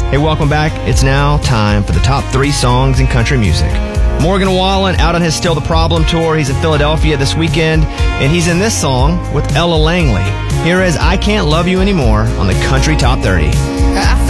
Hey, welcome back. It's now time for the top 3 songs in country music. Morgan Wallen out on his Still the Problem tour. He's in Philadelphia this weekend, and he's in this song with Ella Langley. Here is I Can't Love You Anymore on the Country Top 30.